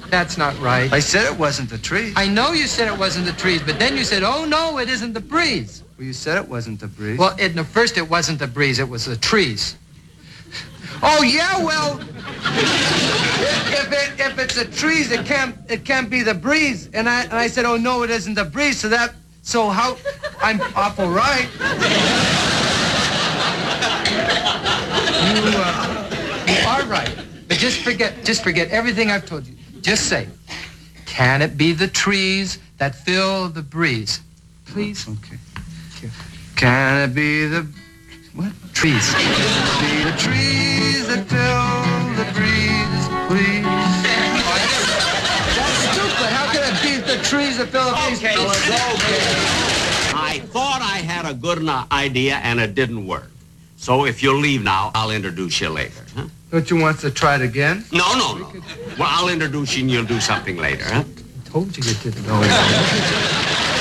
That's not right. I said it wasn't the trees. I know you said it wasn't the trees, but then you said, oh, no, it isn't the breeze. Well, you said it wasn't the breeze. Well, first it wasn't the breeze, it was the trees. Oh, yeah, well, if it's the trees, it can't be the breeze. And I said, oh, no, it isn't the breeze, so how, I'm awful right. You are right. But just forget everything I've told you. Just say, can it be the trees that fill the breeze? Please? Okay. Can it be the... What? Trees. Be the trees that fill the breeze, please. That's stupid. How can it be the trees that fill the breeze? Okay, okay. I thought I had a good enough idea, and it didn't work. So if you'll leave now, I'll introduce you later, huh? Don't you want to try it again? No. Well, I'll introduce you, and you'll do something later, huh? I told you didn't know it.